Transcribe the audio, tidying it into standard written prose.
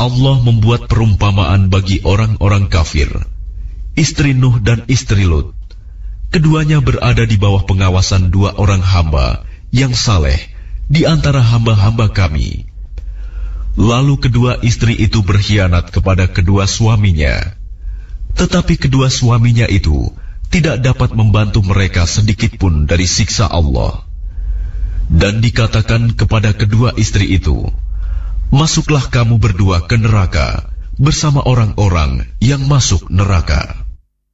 Allah membuat perumpamaan bagi orang-orang kafir, istri Nuh dan istri Lut. Keduanya berada di bawah pengawasan dua orang hamba yang saleh di antara hamba-hamba kami. Lalu kedua istri itu berkhianat kepada kedua suaminya. Tetapi kedua suaminya itu tidak dapat membantu mereka sedikit pun dari siksa Allah. Dan dikatakan kepada kedua istri itu, "Masuklah kamu berdua ke neraka bersama orang-orang yang masuk neraka."